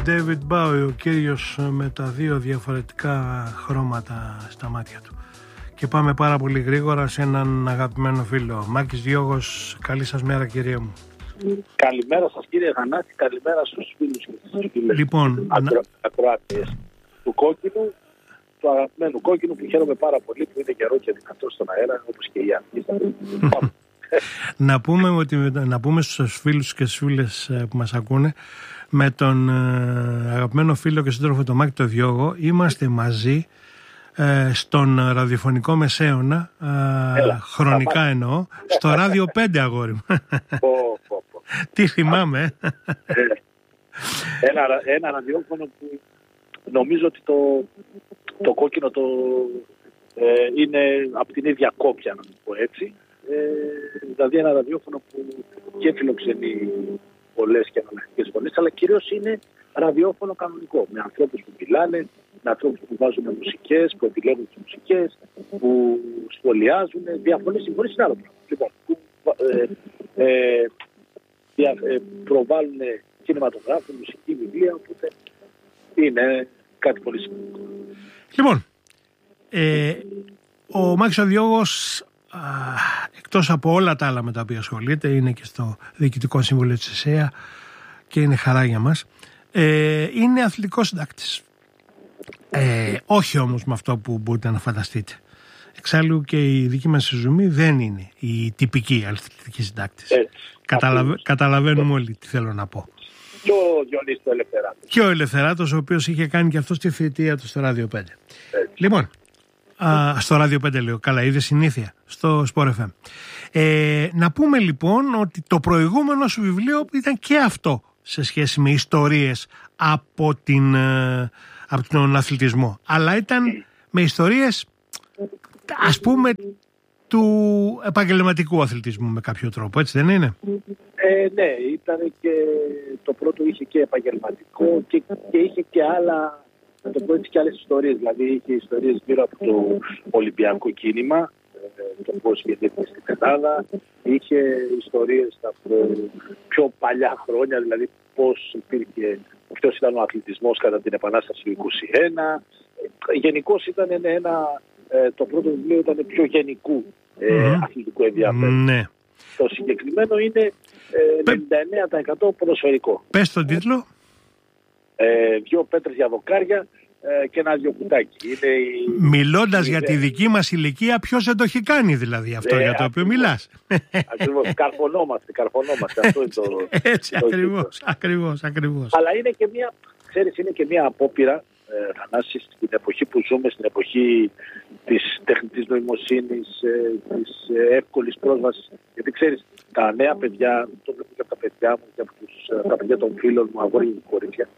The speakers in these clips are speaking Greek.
David Bowie, ο κύριος με τα δύο διαφορετικά χρώματα στα μάτια του. Και πάμε πάρα πολύ γρήγορα σε έναν αγαπημένο φίλο. Μάκης Διώγος, καλή σας μέρα κύριε μου. Καλημέρα σας κύριε Θανάση, καλημέρα στους φίλους και στις φίλες. Λοιπόν, ακροάτριες του κόκκινου, του αγαπημένου κόκκινου που χαίρομαι πάρα πολύ που είναι καιρό και δυνατό στον αέρα, όπως και η αρχή. Να πούμε στους φίλους και στις φίλες που μας ακούνε, με τον αγαπημένο φίλο και σύντροφο τον Μάκη το Διώγο είμαστε μαζί στον ραδιοφωνικό μεσαίωνα, χρονικά εννοώ, στο Ράδιο 5 αγόρι μου. Τι θυμάμαι. Ένα ραδιόφωνο που νομίζω ότι το κόκκινο είναι από την ίδια κόπια, να το πω έτσι. Δηλαδή ένα ραδιόφωνο που και φιλοξενεί πολλές και αναλυτικές φωνές, αλλά κυρίως είναι ραδιόφωνο κανονικό, με ανθρώπους που μιλάνε, με ανθρώπους που βάζουν μουσικές, που επιλέγουν τις μουσικές, που σχολιάζουν, διαφωνείς, συμφωνείς, είναι άλλο πράγμα. Λοιπόν, που προβάλλουν κινηματογράφο, μουσική, βιβλία, οπότε είναι κάτι πολύ σημαντικό. Λοιπόν, ο Μάκης ο Διώγος, εκτός από όλα τα άλλα με τα οποία ασχολείται, είναι και στο Διοικητικό Σύμβουλο της ΕΣΕΑ και είναι χαρά για μας, είναι αθλητικός συντάκτης. Όχι όμως με αυτό που μπορείτε να φανταστείτε. Εξάλλου και η δική μας Ζουμί δεν είναι η τυπική αθλητική συντάκτης. Καταλαβαίνουμε όλοι τι θέλω να πω. Και ο Διονύσης ο Ελευθεράτος. Και ο Ελευθεράτος, ο οποίος είχε κάνει και αυτό τη θητεία του στο Ράδιο 5. Λοιπόν, στο Ράδιο 5 λέω, καλά, είδε συνήθεια, στο Sport FM. Να πούμε λοιπόν ότι το προηγούμενο σου βιβλίο ήταν και αυτό σε σχέση με ιστορίες από τον αθλητισμό. Αλλά ήταν με ιστορίες, ας πούμε, του επαγγελματικού αθλητισμού με κάποιο τρόπο, έτσι δεν είναι? Ναι, ήταν και το πρώτο είχε και επαγγελματικό και είχε και άλλα, να το πω έτσι, και άλλες ιστορίες. Δηλαδή είχε ιστορίες γύρω από το Ολυμπιακό κίνημα, το πώς γεννήθηκε στην Ελλάδα, είχε ιστορίες από πιο παλιά χρόνια, δηλαδή ποιος ήταν ο αθλητισμός κατά την Επανάσταση του 1921. Γενικώς ήταν το πρώτο βιβλίο ήταν πιο γενικού αθλητικού ενδιαφέρον. Ναι. Το συγκεκριμένο είναι 99% ποδοσφαιρικό. Πες τον τίτλο. 2 πέτρες για δοκάρια και ένα διοκουτάκι. Μιλώντας για τη δική μας ηλικία, ποιος δεν το έχει κάνει δηλαδή αυτό για το οποίο μιλάς? Ακριβώς, καρφωνόμαστε. Αυτό είναι το... Έτσι, ακριβώς. Αλλά είναι και μια, ξέρεις, είναι και μια απόπειρα, Θανάση, στην εποχή που ζούμε, στην εποχή της τεχνητής νοημοσύνης, της εύκολης πρόσβασης. Γιατί ξέρεις, τα νέα παιδιά, το βλέπω και από τα παιδιά μου και από τα παιδιά των φίλων μου, αγόρια και κορίτσια,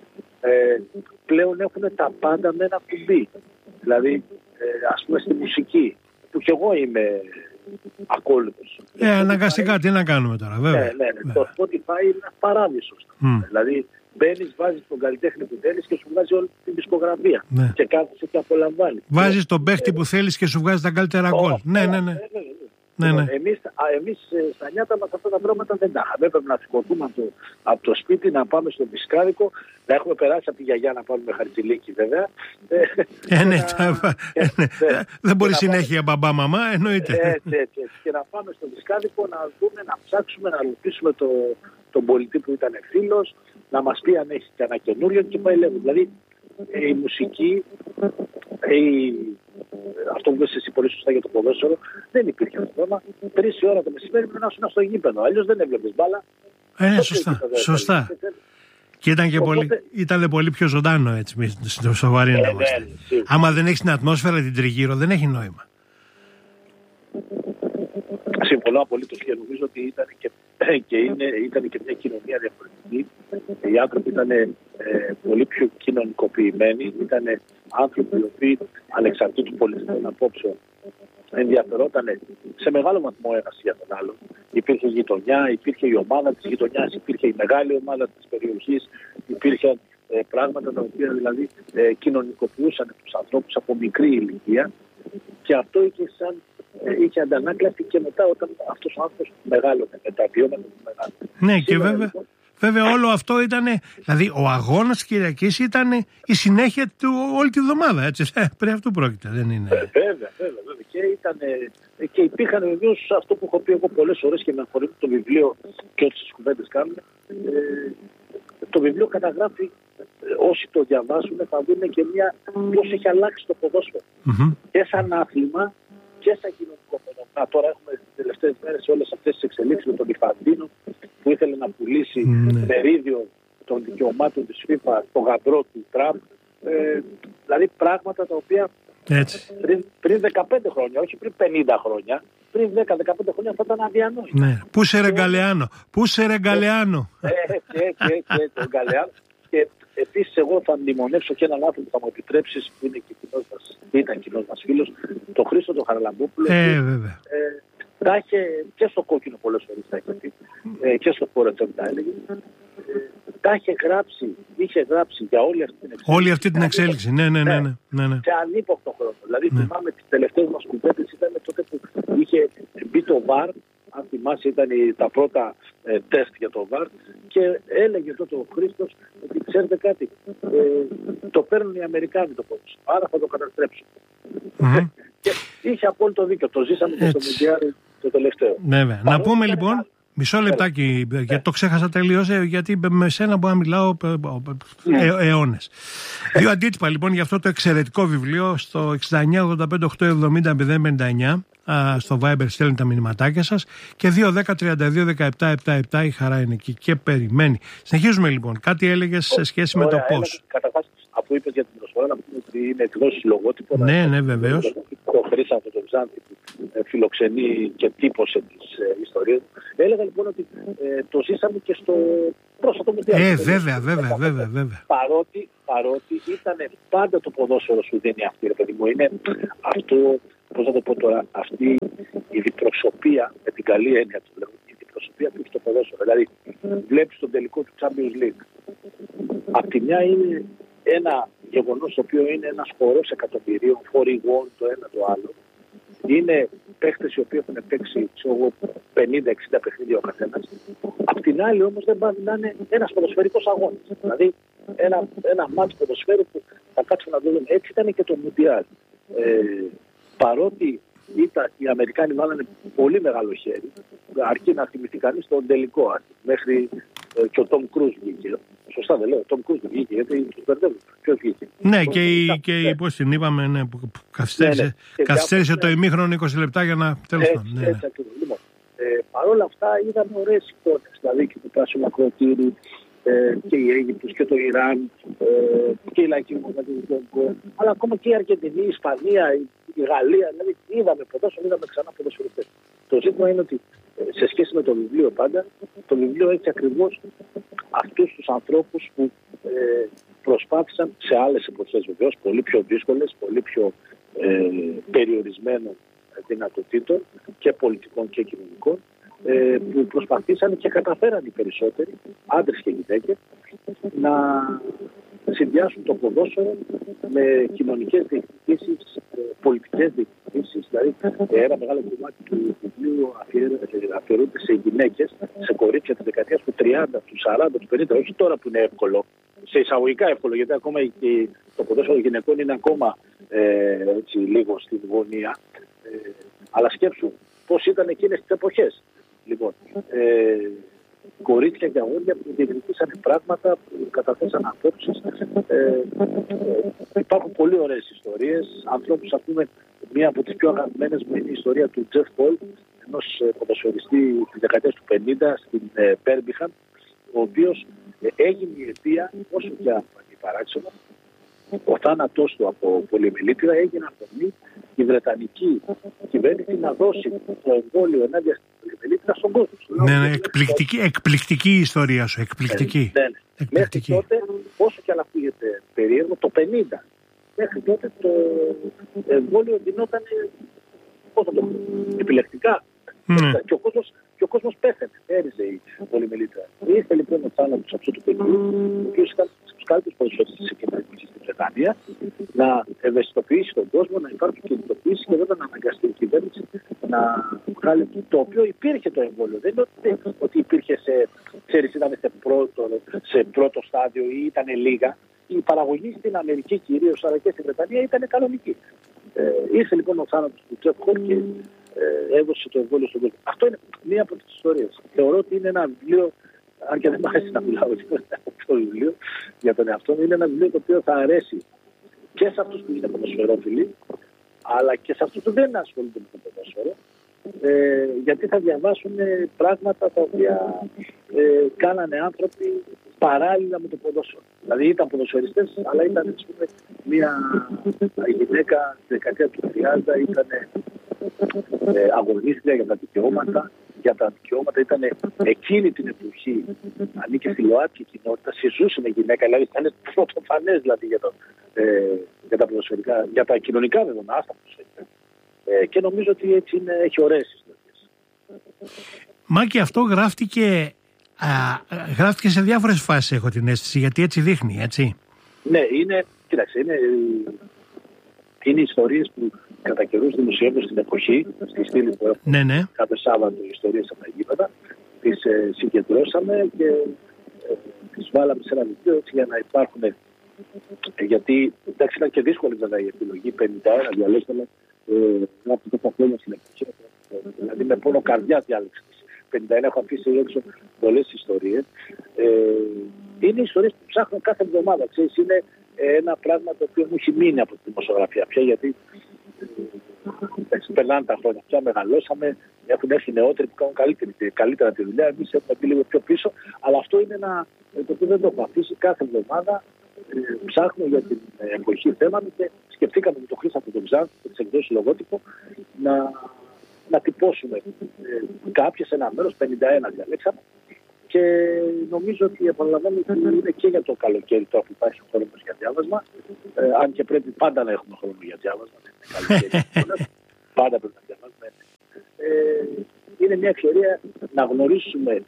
πλέον έχουν τα πάντα με ένα κουμπί. Δηλαδή, ας πούμε στη μουσική, που κι εγώ είμαι ακόλουθος. Αναγκαστικά, τι να κάνουμε τώρα, βέβαια. Ναι. Το Spotify είναι ένα παράδεισος. Δηλαδή, μπαίνεις, βάζεις τον καλλιτέχνη που θέλεις και σου βγάζει όλη την δισκογραφία. Ναι. Και κάθεσαι και απολαμβάνεις. Βάζεις τον παίχτη που θέλεις και σου βγάζει τα καλύτερα γκολ. Ναι. Εμείς στα νιάτα μας αυτά τα πράγματα δεν τα είχαμε. Έπρεπε να σηκωθούμε από το σπίτι, να πάμε στο Πισκάρικο, να έχουμε περάσει από τη γιαγιά να πάμε με Χαρτζηλίκη βέβαια. Δεν μπορεί συνέχεια μπαμπά μαμά, εννοείται. Έτσι. Και να πάμε στο Πισκάρικο να δούμε, να ψάξουμε, να ρωτήσουμε τον πολιτή που ήταν φίλος, να μας πει αν έχει κανένα καινούριο και πάει λέγω. Δηλαδή η μουσική, αυτό που είπες εσύ πολύ σωστά για το ποδόσφαιρο, δεν υπήρχε αυτό το θέμα. 3 η ώρα το μεσημέρι πρέπει να ήσουν στο γήπεδο. Αλλιώς δεν έβλεπες μπάλα. Σωστά. Και ήταν πολύ πιο ζωντάνο έτσι, στο σοβαρή να είμαστε. Άμα δεν έχεις την ατμόσφαιρα, την τριγύρω, δεν έχει νόημα. Συμφωνώ απολύτως και νομίζω ότι ήταν και μια κοινωνία διαφορετική. Οι άνθρωποι ήταν πολύ πιο κοινωνικοποιημένοι, ήταν άνθρωποι οι οποίοι ανεξαρτήτως πολιτικών απόψεων ενδιαφερόταν σε μεγάλο βαθμό ένας για τον άλλον. Υπήρχε γειτονιά, υπήρχε η ομάδα της γειτονιάς, υπήρχε η μεγάλη ομάδα της περιοχής, υπήρχαν πράγματα τα οποία δηλαδή κοινωνικοποιούσαν τους ανθρώπους από μικρή ηλικία και αυτό είχε αντανάκλαση και μετά όταν αυτός ο άνθρωπος μεγάλωνε με τα βιώματα του μεγάλου. Ναι, και βέβαια Βέβαια όλο αυτό ήταν, δηλαδή ο αγώνας της Κυριακής ήταν η συνέχεια του όλη τη βδομάδα, έτσι, πριν αυτού πρόκειται, δεν είναι? Βέβαια. Και υπήρχαν βεβαίως αυτό που έχω πει εγώ πολλές φορές και με αφορμή το βιβλίο και όσες τις κουβέντες κάνουμε. Το βιβλίο καταγράφει, όσοι το διαβάσουν θα δουν και πώς έχει αλλάξει το ποδόσφαιρο. Και σαν άθλημα και σαν κοινωνικό φαινόμενο. Τώρα έχουμε τις τελευταίες μέρες όλες αυτές τις εξελίξεις με τον Ιφαντίνο που ήθελε να πουλήσει μερίδιο των δικαιωμάτων της FIFA στο γαμπρό του Τραμπ. Δηλαδή πράγματα τα οποία πριν 15 χρόνια, όχι πριν 50 χρόνια, πριν 10-15 χρόνια θα ήταν αδιανόητο. Ναι. Πού σε ρεγκαλεάνο. Και Γκαλεάνο. Και επίσης εγώ θα μνημονεύσω και έναν άνθρωπο που θα μου επιτρέψεις, που είναι και ήταν κοινός μας φίλος, τον Χρήστο τον Χαραλαμπόπουλο. Βέβαια. Τα είχε και στο κόκκινο πολλές φορές τα είχε πει, και στο Φορετόν τα έλεγε. Τα είχε γράψει για όλη αυτή την εξέλιξη. Ναι. Σε ανύποπτο χρόνο. Δηλαδή θυμάμαι τις τελευταίες μας κουβέντες ήταν τότε που είχε μπει το VAR, αν θυμάσαι ήταν τα πρώτα τεστ για το VAR, και έλεγε τότε ο Χρήστος ότι ξέρετε κάτι, το παίρνουν οι Αμερικάνοι το ποδόσφαιρο, άρα θα το καταστρέψουν. Και είχε απόλυτο δίκιο, το ζήσαμε και στο Μουντιάλ το τελευταίο. Ναι, να πούμε λοιπόν, μισό λεπτάκι, γιατί το ξέχασα τελείως, γιατί με σένα μπορώ να μιλάω αιώνες. Δύο αντίτυπα λοιπόν για αυτό το εξαιρετικό βιβλίο στο 69-85-870-059. Στο Viber στέλνει τα μηνυματάκια σας και 2-10-32-17-77 η Χαρά είναι εκεί και περιμένει. Συνεχίζουμε λοιπόν. Κάτι έλεγες σε σχέση με το πώς. Καταρχάς, αφού είπες για την προσφορά, να πούμε ότι είναι εκδόσεις λογότυπο. Ναι, βεβαίως. Το Χρήσανθο τον Ξάνθη που φιλοξενεί και τύπωσε τις ιστορίες. Έλεγα λοιπόν ότι το ζήσαμε και στο πρόσφατο Μουντιάλ. Βέβαια. Παρότι ήταν πάντα το ποδόσφαιρο σου δίνει αυτή, ρε παιδί μου. Είναι αυτό, πώς θα το πω τώρα, αυτή η διπροσωπεία, με την καλή έννοια του λέγω, η διπροσωπεία που έχει το ποδόσφαιρο. Δηλαδή, βλέπεις τον τελικό του Champions League. Απ' τη μια είναι ένα γεγονός το οποίο είναι ένας χορός εκατομμυρίων, φορηγών το ένα το άλλο. Είναι παίχτες οι οποίοι έχουν παίξει 50-60 παιχνίδια ο καθένας. Απ' την άλλη όμως δεν πάνε να είναι ένας ποδοσφαιρικός αγώνας. Δηλαδή ένα μάτς ποδοσφαίρου που θα κάτσουμε να δούμε. Έτσι ήταν και το Μουντιάλ. Παρότι οι Αμερικάνοι βάλανε πολύ μεγάλο χέρι, αρκεί να θυμηθεί κανείς τον τελικό, μέχρι και ο Τόμ Κρούζ βγήκε. Σωστά δεν λέω, ο Τόμ Κρούζ βγήκε, γιατί τους μπερδεύουν. Ποιος βγήκε? Ναι, και πώς την είπαμε, ναι, που καθυστέρησε το ημίχρονο 20 λεπτά για να τέλος πάντων. Έτσι ακριβώς. Λοιπόν, παρόλα αυτά είδαμε ωραίες εικόνες, δηλαδή και το πράσινο ακροτήρι, και η Αίγυπτος και το Ιράν και η Λαϊκή Δημοκρατία του Κονγκό, αλλά ακόμα και η Αργεντινή, η Ισπανία, η Γαλλία, δηλαδή είδαμε ξανά ποδοσφαιριστές. Το ζήτημα είναι ότι σε σχέση με το βιβλίο πάντα, το βιβλίο έχει ακριβώς αυτούς τους ανθρώπους που προσπάθησαν σε άλλες εποχές βεβαίως, πολύ πιο δύσκολες, πολύ πιο περιορισμένων δυνατοτήτων και πολιτικών και κοινωνικών, που προσπαθήσαν και καταφέραν οι περισσότεροι, άντρες και γυναίκες, να συνδυάσουν το ποδόσφαιρο με κοινωνικές διεκδικήσεις, πολιτικές διεκδικήσεις. Δηλαδή, ένα μεγάλο κομμάτι του βιβλίου αφιερούνται σε γυναίκες, σε κορίτσια της δεκαετίας του 30, του 40, του 50, όχι τώρα που είναι εύκολο, σε εισαγωγικά εύκολο, γιατί ακόμα το ποδόσφαιρο γυναικών είναι ακόμα έτσι, λίγο στην γωνία. Αλλά σκέψου πώς ήταν εκείνες τις εποχές. Λοιπόν, κορίτσια και αγόρια που διεκδικήσαν πράγματα, που καταθέσαν απόψεις. Υπάρχουν πολύ ωραίες ιστορίες. Ανθρώπους, ας πούμε, μία από τις πιο αγαπημένες μου είναι η ιστορία του Τζεφ Πολ, ενός ποδοσφαιριστή της δεκαετίας του 50 στην Μπέρμπιχαμ, ο οποίος έγινε η αιτία, όσο και αν είναι παράξενο, ο θάνατός του από πολυεμιλίτιδα έγινε αφορμή η Βρετανική κυβέρνηση να δώσει το εμβόλιο ενάντια στην πολυεμιλίτιδα στον κόσμο. Ναι, εκπληκτική η ιστορία σου, εκπληκτική. Ναι. Μέχρι τότε, όσο και αν ακούγεται περίεργο, το 50, μέχρι τότε το εμβόλιο δινόταν επιλεκτικά. Και ο κόσμος πέθανε, έριζε η πολυμελίτρα. Ήρθε λοιπόν ο θάνατος αυτού του παιδιού, ο οποίος ήταν στους καλύτερους ποδοσφαιριστές της επικοινωνίας στην Βρετανία, να ευαισθητοποιήσει τον κόσμο, να υπάρχουν κινητοποιήσεις και βέβαια να αναγκαστεί η κυβέρνηση να βγάλει το οποίο υπήρχε το εμβόλιο. Δεν είναι ότι υπήρχε σε ξέρεις, ήταν σε πρώτο στάδιο ή ήταν λίγα. Η παραγωγή στην Αμερική κυρίως, αλλά και στην Βρετανία ήταν κανονική. Ήρθε λοιπόν ο θάνατος του Τζεφ Χολ και έδωσε το εμβόλιο στον κόσμο. Αυτό είναι μία από τις ιστορίες. Θεωρώ ότι είναι ένα βιβλίο, αν και δεν μ' αρέσει να μιλάω αυτό το βιβλίο για τον εαυτό μου, είναι ένα βιβλίο το οποίο θα αρέσει και σε αυτούς που είναι ποδοσφαιρόφιλοι, αλλά και σε αυτούς που δεν ασχολούνται με το ποδόσφαιρο, γιατί θα διαβάσουν πράγματα τα οποία κάνανε άνθρωποι παράλληλα με το ποδόσφαιρο. Δηλαδή ήταν ποδοσφαιριστές, αλλά ήταν μια γυναίκα στη δεκαετία του 30, ήταν αγωνίστρια για τα δικαιώματα. Ήταν εκείνη την εποχή, ανήκε στη ΛΟΑΤΚΙ κοινότητα, συζούσε με γυναίκα, δηλαδή ήταν πρωτοφανές δηλαδή, για τα ποδοσφαιρικά, για τα κοινωνικά δεδομένα, άστα ποδοσφαιρικά. Και νομίζω ότι έτσι έχει ωραίες ιστορίες. Μάκη, αυτό γράφτηκε σε διάφορες φάσεις, έχω την αίσθηση, γιατί έτσι δείχνει, έτσι. Ναι, κοίταξε, είναι ιστορίες που κατά καιρούς δημοσιεύονται στην εποχή, στη στήλη που έχουμε κάθε Σάββατο ιστορίες από τα γήπεδα. Τις συγκεντρώσαμε και τις βάλαμε σε ένα βιβλίο έτσι για να υπάρχουν. Γιατί εντάξει, ήταν και δύσκολη βέβαια η επιλογή, 51 διαλέξαμε από τόσα χρόνια στην εποχή. Δηλαδή με πόνο καρδιά διάλεξα. 51 έχω αφήσει έξω πολλές ιστορίες. Είναι ιστορίες που ψάχνω κάθε εβδομάδα. Ξέρεις, είναι ένα πράγμα το οποίο μου έχει μείνει από τη δημοσιογραφία πια, γιατί περνάνε τα χρόνια πια, μεγαλώσαμε, έχουν έρθει νεότεροι που κάνουν καλύτερα τη δουλειά, εμείς έχουμε πει λίγο πιο πίσω, αλλά αυτό είναι ένα το οποίο δεν το έχω αφήσει. Κάθε εβδομάδα ψάχνω για την εποχή θέματα και σκεφτήκαμε με τον Χρήστο τον Ξάνθη και τις εκδόσεις Λογότυπο να τυπώσουμε κάποιες σε ένα μέρος, 51 διαλέξαμε. Και νομίζω ότι επαναλαμβάνω ότι είναι και για το καλοκαίρι τώρα που υπάρχει χρόνο για διάβασμα. Αν και πρέπει πάντα να έχουμε χρόνο για διάβασμα. Πάντα πρέπει να διαβάσουμε. Είναι μια ευκαιρία να γνωρίσουμε,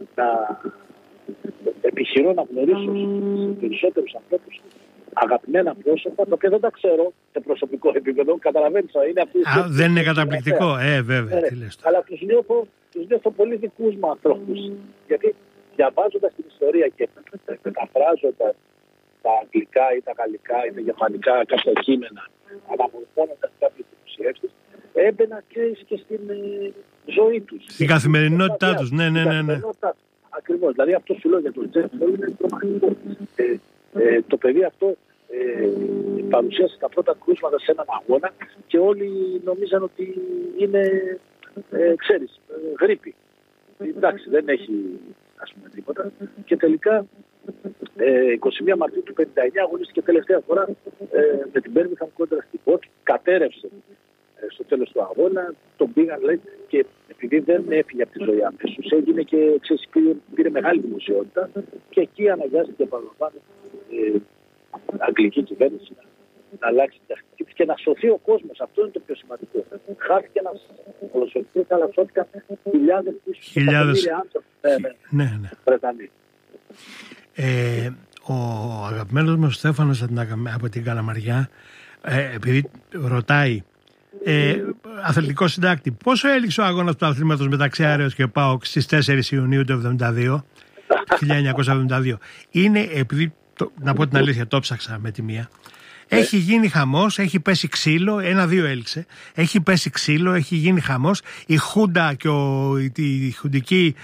επιχειρώ να γνωρίσω περισσότερους ανθρώπους, αγαπημένα πρόσωπα, τα οποία δεν τα ξέρω σε προσωπικό επίπεδο. Καταλαβαίνεις, είναι αυτή. Δεν είναι καταπληκτικό, βέβαια. Αλλά τους νιώθω πολύ δικούς μου ανθρώπους. Γιατί διαβάζοντας την ιστορία και μεταφράζοντας τα αγγλικά ή τα γαλλικά ή τα γερμανικά κάποια κείμενα, αναμορφώνοντας κάποιες δημοσιεύσεις, έμπαινα και στην ζωή τους. Στην καθημερινότητά τους, ναι. Ακριβώς. Δηλαδή αυτό σου λέω για τον Τζεφ Χολ είναι τρομακτικό. Το παιδί αυτό παρουσίασε τα πρώτα κρούσματα σε έναν αγώνα και όλοι νομίζαν ότι είναι, ξέρεις, γρίπη. Εντάξει, δεν έχει ας πούμε τίποτα. Και τελικά 21 Μαρτίου του 59 αγωνίστηκε τελευταία φορά με την Μπέρμιγχαμ κόντρα στην Πότ. Κατέρευσε στο τέλος του αγώνα, τον πήγαν λέει, και επειδή δεν έφυγε από τη ζωή αμέσως, έγινε και πήρε μεγάλη δημοσιότητα και εκεί αναγκάστηκε επαναλαμβάνω αγγλική κυβέρνηση να αλλάξει την τακτική και να σωθεί ο κόσμος. Αυτό είναι το πιο σημαντικό. Χάθηκε ένας ποδοσφαιριστής, αλλά σώθηκαν χιλιάδες άνθρωποι. Ναι. Βρετανοί. Ο αγαπημένος μου Στέφανος από την Καλαμαριά, επειδή ρωτάει, αθλητικό συντάκτη, πόσο έληξε ο αγώνας του αθλήματος μεταξύ Άρεως και ΠΑΟΚ στις 4 Ιουνίου του 1972. Είναι, επειδή να πω την αλήθεια, το ψάξα με τη μία. Έχει γίνει χαμός, έχει πέσει ξύλο, 1-2 έληξε. Έχει πέσει ξύλο, έχει γίνει χαμός. Η Χούντα και οι χουντικοί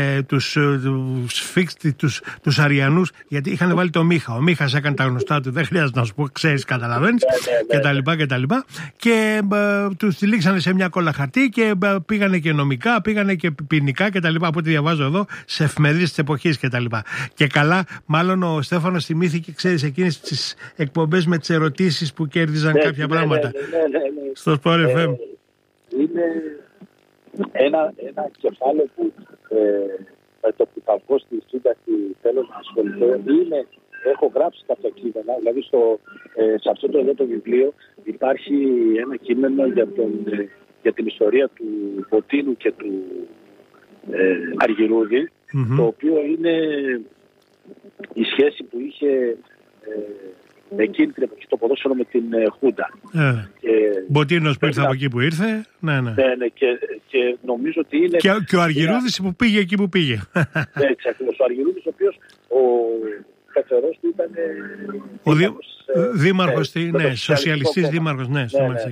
τους Αριανούς, γιατί είχαν βάλει το Μίχα. Ο Μίχας έκανε τα γνωστά του, δεν χρειάζεται να σου πω, ξέρεις, καταλαβαίνεις, κτλ. Και τους τυλίξανε σε μια κόλλα χαρτί και πήγανε και νομικά, πήγανε και ποινικά κτλ. Από ό,τι διαβάζω εδώ, σε εφημερίδες της εποχής κτλ. Και καλά, μάλλον ο Στέφανος θυμήθηκε, ξέρεις, εκείνες τις εκπομπές με τις ερωτήσεις που κέρδιζαν κάποια πράγματα στο Sport FM. Είναι ένα κεφάλαιο που με το που θα βγω στη σύνταξη θέλω να ασχοληθώ. Έχω γράψει κάποια κείμενα, δηλαδή σε αυτό το εδώ το βιβλίο υπάρχει ένα κείμενο για την ιστορία του Μποτίνου και του Αργυρούδη, το οποίο είναι η σχέση που είχε εκείνη την εποχή το ποδόσφαιρο με την Χούντα. Μποτίνος που ήρθε από εκεί που ήρθε. Ναι. Και Και νομίζω ότι είναι... Και ο Αργυρούδης που πήγε εκεί που πήγε. Έτσι ακριβώς. Ο Αργυρούδης, ο οποίος ο καθερός του ήταν... Δήμαρχος, σοσιαλιστής δήμαρχος, ναι.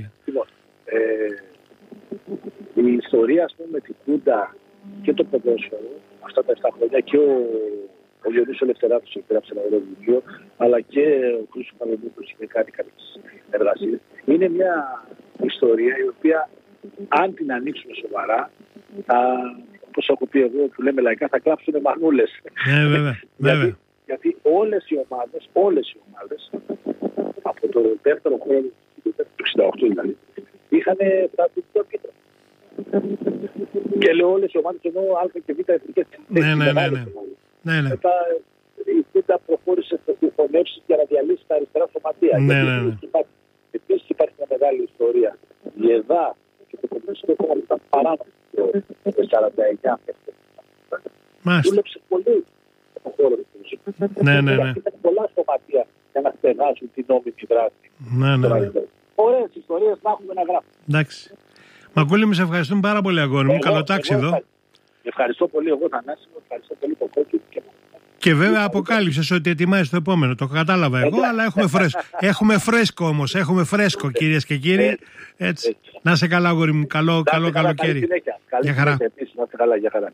Η ιστορία, ας πούμε, με την Κούντα και το ποδόσφαιρο, αυτά τα 7 χρόνια, και ο Διονύσης Ελευθεράτος έγραψε ένα ωραίο βιβλίο, αλλά και ο Χρήστος Παναγιώτης είχε κάνει κάποιες εργασίες. Είναι μια ιστορία η οποία, αν την ανοίξουμε σοβαρά, όπως έχω πει εγώ, που λέμε λαϊκά, θα κλάψουν μανούλες. Βέβαια. Γιατί όλες οι ομάδες, από το δεύτερο χρόνο του 68 δηλαδή, είχαν τα διπλό κίτρο. Και λέω όλες οι ομάδες, ενώ Α και Β εθνικές. Ναι. Μετά η Κούντα προχώρησε στις συγχωνεύσεις για να διαλύσει τα αριστερά σωματεία. Επίσης υπάρχει μια μεγάλη ιστορία. Η ΕΔΑ και το Κομμουνιστικό Κόμμα ήταν παράνομο το 1949. Δούλεψε πολύ στον χώρο του Κομμουνιστικού. Ήταν πολλά σωματεία για να στεγάσουν την νόμιμη δράση. Ωραίες ιστορίες να έχουμε να γράφουμε. Εντάξει. Μακούλη, με σε ευχαριστούμε πάρα πολύ, αγόρι μου. Καλό ταξίδι. Ευχαριστώ πολύ, εγώ Θανάσιμο, ευχαριστώ πολύ το κόκκινο. Και βέβαια αποκάλυψες ότι ετοιμάζεις το επόμενο. Το κατάλαβα εγώ, αλλά έχουμε φρέσκο. Έχουμε φρέσκο όμως, έχουμε φρέσκο, κυρίες και κύριοι. Έτσι. Να είσαι καλά, αγόρι μου. Καλό καλοκαίρι. Γεια χαρά. Επίσης, να είστε καλά, για χαρά.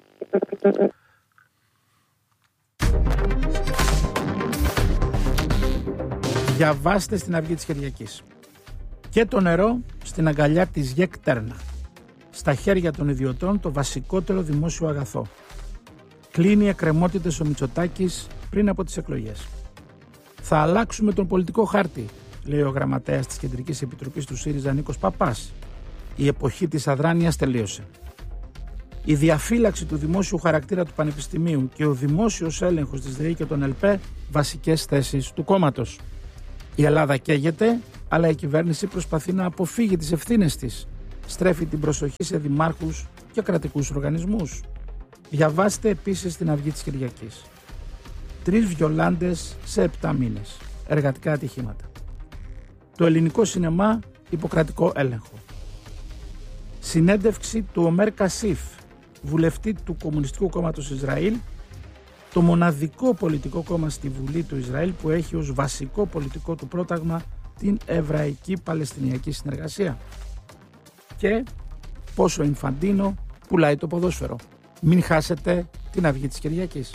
Διαβάστε στην Αυγή της Κυριακής. Και το νερό στην αγκαλιά της ΓΕΚ Τέρνα. Στα χέρια των ιδιωτών το βασικότερο δημόσιο αγαθό. Κλείνει εκκρεμότητες ο Μητσοτάκης πριν από τις εκλογές. Θα αλλάξουμε τον πολιτικό χάρτη, λέει ο γραμματέας της Κεντρικής Επιτροπής του ΣΥΡΙΖΑ Νίκος Παπάς. Η εποχή της αδράνειας τελείωσε. Η διαφύλαξη του δημόσιου χαρακτήρα του Πανεπιστημίου και ο δημόσιος έλεγχος της ΔΕΗ και των ΕΛΠΕ βασικές θέσεις του κόμματος. Η Ελλάδα καίγεται, αλλά η κυβέρνηση προσπαθεί να αποφύγει τις ευθύνες της. Στρέφει την προσοχή σε δημάρχους και κρατικούς οργανισμούς. Διαβάστε επίσης την Αυγή της Κυριακής. 3 βιολάντες σε 7 μήνες. Εργατικά ατυχήματα. Το ελληνικό σινεμά υποκρατικό έλεγχο. Συνέντευξη του Ομέρ Κασίφ, βουλευτή του Κομμουνιστικού Κόμματος Ισραήλ, το μοναδικό πολιτικό κόμμα στη Βουλή του Ισραήλ που έχει ως βασικό πολιτικό του πρόταγμα την Εβραϊκή Παλαιστινιακή Συνεργασία. Και πόσο Ινφαντίνο πουλάει το ποδόσφαιρο. Μην χάσετε την Αυγή της Κυριακής.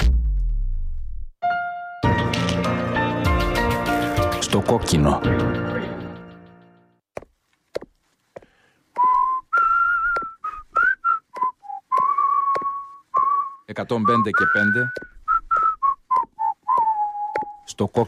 Στο κόκκινο. «105 και 5» στο κόκκινο.